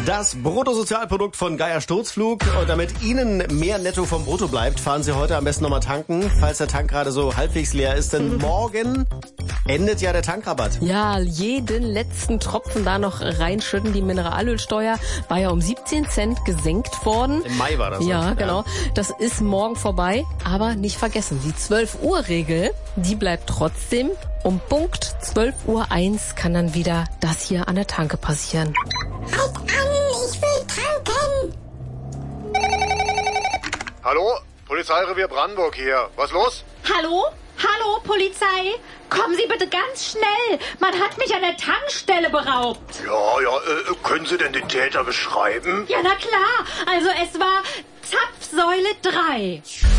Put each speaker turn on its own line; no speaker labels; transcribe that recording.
Das Bruttosozialprodukt von Geier Sturzflug. Und damit Ihnen mehr netto vom Brutto bleibt, fahren Sie heute am besten nochmal tanken, falls der Tank gerade so halbwegs leer ist. Denn morgen endet ja der Tankrabatt.
Ja, jeden letzten Tropfen da noch reinschütten. Die Mineralölsteuer war ja um 17 Cent gesenkt worden.
Im Mai war das.
Ja, genau. Das ist morgen vorbei. Aber nicht vergessen, die 12-Uhr-Regel, die bleibt trotzdem. Um Punkt 12:01 Uhr kann dann wieder das hier an der Tanke passieren.
Halt an, ich will tanken!
Hallo? Polizeirevier Brandenburg hier. Was los?
Hallo? Hallo, Polizei? Kommen Sie bitte ganz schnell. Man hat mich an der Tankstelle beraubt.
Ja, können Sie denn den Täter beschreiben?
Ja, na klar. Also es war Zapfsäule 3.